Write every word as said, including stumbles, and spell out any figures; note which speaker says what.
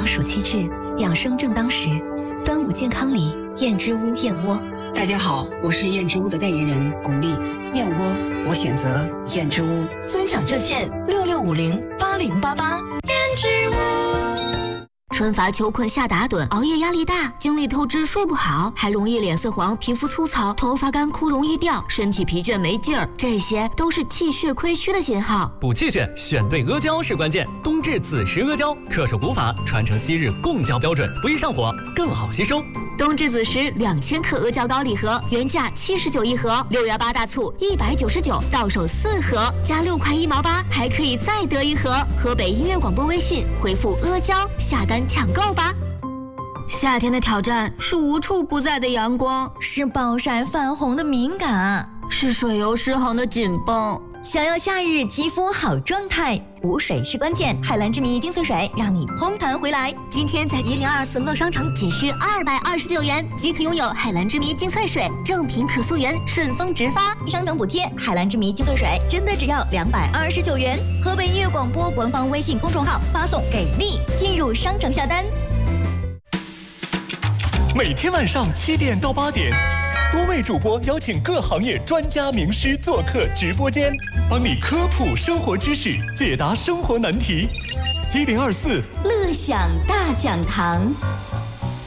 Speaker 1: 暑气至，养生正当时。端午健康礼，燕之屋燕窝。
Speaker 2: 大家好，我是燕之屋的代言人巩俐。燕窝，我选择燕之屋。
Speaker 3: 尊享热线六六五零八零八八。燕之屋。
Speaker 4: 春乏秋困夏打盹，熬夜压力大，精力透支睡不好，还容易脸色黄、皮肤粗糙、头发干枯容易掉，身体疲倦没劲儿，这些都是气血亏虚的信号。
Speaker 5: 补气血，选对阿胶是关键。冬至子时阿胶，恪守古法，传承昔日贡胶标准，不易上火，更好吸收。
Speaker 4: 冬至子时两千克阿胶膏礼盒，原价七十九一盒，六幺八大促一百九十九，到手四盒，加六块一毛八，还可以再得一盒。河北音乐广播微信回复阿胶下单抢购吧。夏天的挑战是无处不在的阳光，
Speaker 3: 是暴晒泛红的敏感，
Speaker 4: 是水油失衡的紧绷。
Speaker 3: 想要夏日肌肤好状态，补水是关键。海蓝之谜精粹水让你嘭弹回来。
Speaker 4: 今天在一零二四乐商城仅需二百二十九元即可拥有海蓝之谜精粹水，正品可溯源，顺丰直发，
Speaker 3: 商城补贴。海蓝之谜精粹水真的只要两百二十九元。河北音乐广播官方微信公众号发送给力进入商城下单。
Speaker 6: 每天晚上七点到八点，多位主播邀请各行业专家名师做客直播间，帮你科普生活知识，解答生活难题。一零二四
Speaker 3: 乐享大讲堂。